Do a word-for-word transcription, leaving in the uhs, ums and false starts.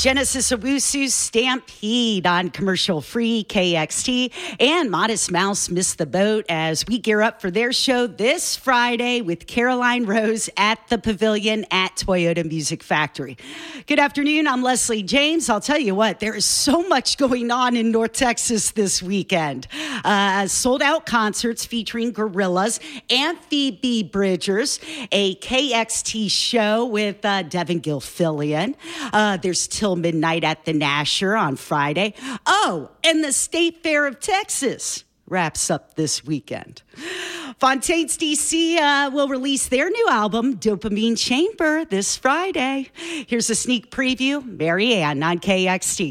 Genesis Owusu Stampede on commercial-free K X T, and Modest Mouse missed the boat as we gear up for their show this Friday with Caroline Rose at the Pavilion at Toyota Music Factory. Good afternoon. I'm Leslie James. I'll tell you what, there is so much going on in North Texas this weekend. Uh, sold-out concerts featuring Gorillaz, Phoebe Bridgers, a K X T show with uh, Devin Gilfillian. Uh, there's Till Midnight at the Nasher on Friday. Oh, and the State Fair of Texas wraps up this weekend. Fontaines D C uh, will release their new album, Dopamine Chamber, this Friday. Here's a sneak preview. Mary Ann on K X T.